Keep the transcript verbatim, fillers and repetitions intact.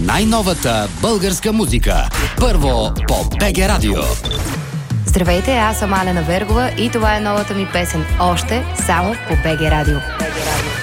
най-новата българска музика. Първо по БГ Радио. Здравейте, аз съм Алена Вергова и това е новата ми песен "Още" само по БГ Радио. БГ Радио.